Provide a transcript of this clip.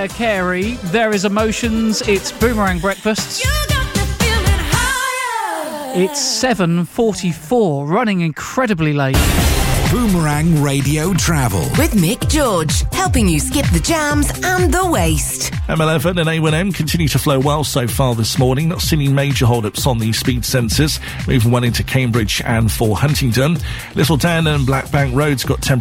Mariah Carey. There is Emotions. It's Boomerang Breakfast. It's 7:44, running incredibly late. Boomerang Radio Travel with Mick George, helping you skip the jams and the waste. M11 and A1M continue to flow well so far this morning. Not seeing any major hold-ups on the speed sensors. Moving well into Cambridge and for Huntingdon. Little Dan and Black Bank Road's got